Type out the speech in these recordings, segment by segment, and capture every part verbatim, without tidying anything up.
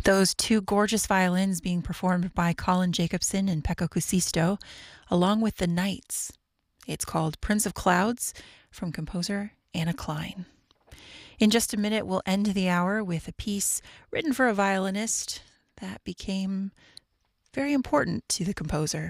Those two gorgeous violins being performed by Colin Jacobson and Pekka Kusisto, along with the Knights. It's called Prince of Clouds from composer Anna Klein. In just a minute, we'll end the hour with a piece written for a violinist that became very important to the composer.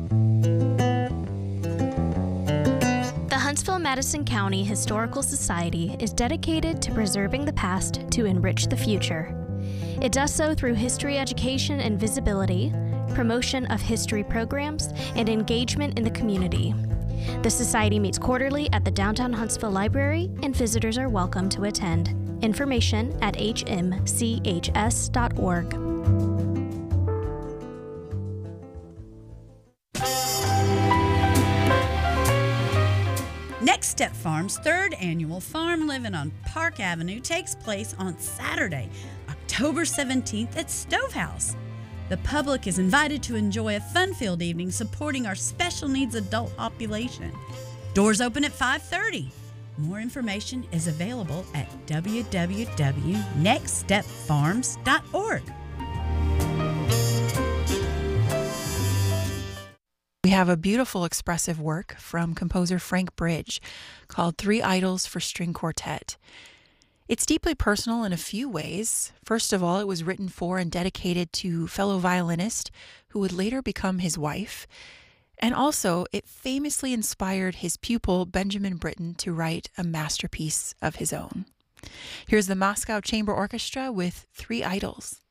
The Huntsville-Madison County Historical Society is dedicated to preserving the past to enrich the future. It does so through history education and visibility, promotion of history programs, and engagement in the community. The Society meets quarterly at the Downtown Huntsville Library, and visitors are welcome to attend. Information at h m c h s dot org. Next Step Farm's third annual Farm Living on Park Avenue takes place on Saturday, October seventeenth at Stovehouse. The public is invited to enjoy a fun-filled evening supporting our special needs adult population. Doors open at five thirty. More information is available at w w w dot next step farms dot org. We have a beautiful expressive work from composer Frank Bridge called Three Idols for String Quartet. It's deeply personal in a few ways. First of all, it was written for and dedicated to fellow violinist who would later become his wife. And also, it famously inspired his pupil, Benjamin Britten, to write a masterpiece of his own. Here's the Moscow Chamber Orchestra with Three Idols.